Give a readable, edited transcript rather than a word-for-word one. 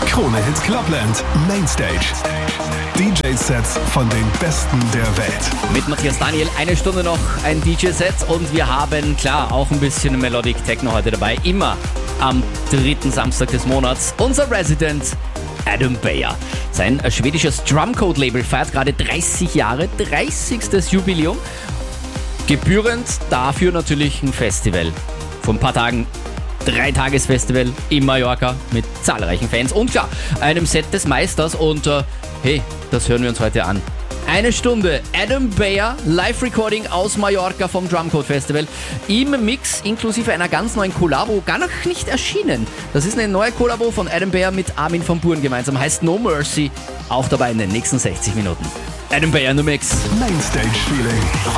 Krone-Hit Clubland Mainstage. DJ-Sets von den Besten der Welt. Mit Matthias Daniel, eine Stunde noch ein DJ-Set und wir haben, klar, auch ein bisschen Melodic Techno heute dabei. Immer am 3. Samstag des Monats. Unser Resident Adam Beyer. Sein schwedisches Drumcode-Label feiert gerade 30 Jahre, 30. Jubiläum. Gebührend dafür natürlich ein Festival. Vor ein paar Tagen 3-Tages-Festival in Mallorca mit zahlreichen Fans und klar, einem Set des Meisters und hey, das hören wir uns heute an. Eine Stunde Adam Beyer, Live-Recording aus Mallorca vom Drumcode Festival im Mix inklusive einer ganz neuen Kollabo, gar noch nicht erschienen. Das ist eine neue Kollabo von Adam Beyer mit Armin van Buuren gemeinsam, heißt No Mercy, auch dabei in den nächsten 60 Minuten. Adam Beyer, no Mix. Mainstage Feeling.